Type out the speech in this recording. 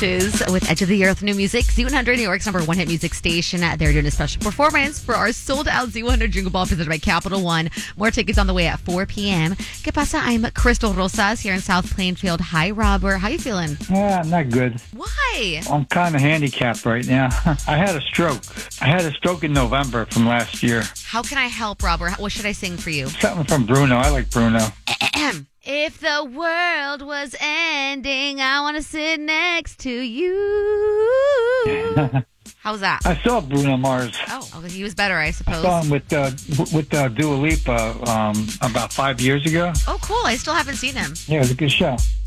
Beaches with Edge of the Earth new music. Z100, New York's number one hit music station. They're doing a special performance for our sold-out Z100 Jingle Ball presented by Capital One. More tickets on the way at 4 p.m. ¿Qué pasa? I'm Crystal Rosas here in South Plainfield. Hi, Robert. How you feeling? I'm not good. Why? I'm kind of handicapped right now. I had a stroke. I had a stroke in November from last year. How can I help, Robert? What should I sing for you? Something from Bruno. I like Bruno. If the world was ending, I want to sit next to you. How's that? I saw Bruno Mars. Oh, he was better, I suppose. I saw him with Dua Lipa about 5 years ago. Oh, cool. I still haven't seen him. Yeah, it was a good show.